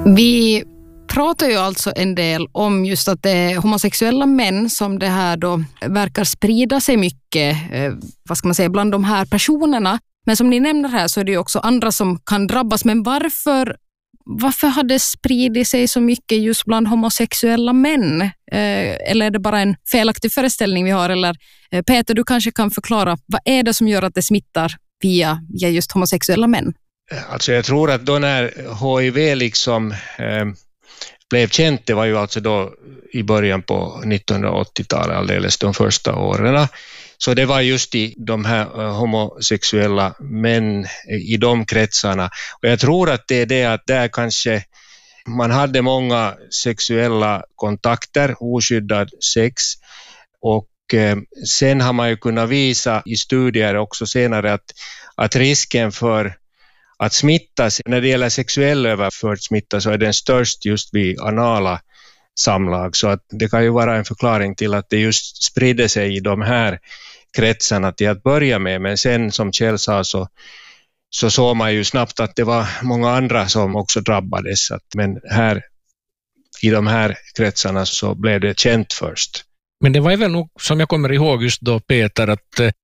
Vi pratar ju alltså en del om just att det är homosexuella män som det här då verkar sprida sig mycket, vad ska man säga, bland de här personerna. Men som ni nämner här så är det ju också andra som kan drabbas. Men varför har det spridit sig så mycket just bland homosexuella män? Eller är det bara en felaktig föreställning vi har? Eller Peter, du kanske kan förklara, vad är det som gör att det smittar via just homosexuella män? Alltså jag tror att då när HIV liksom blev känt, det var ju alltså då i början på 1980-talet, alldeles de första åren. Så det var just i de här homosexuella män i de kretsarna. Och jag tror att det är det att där kanske man hade många sexuella kontakter, oskyddad sex. Och sen har man ju kunnat visa i studier också senare att risken för att smittas, när det gäller sexuell överförd smitta, så är den störst just vid anala samlag. Så att det kan ju vara en förklaring till att det just sprider sig i de här kretsarna till att börja med. Men sen som Kjell sa så såg man ju snabbt att det var många andra som också drabbades. Men här i de här kretsarna så blev det känt först. Men det var väl nog, som jag kommer ihåg just då, Peter, att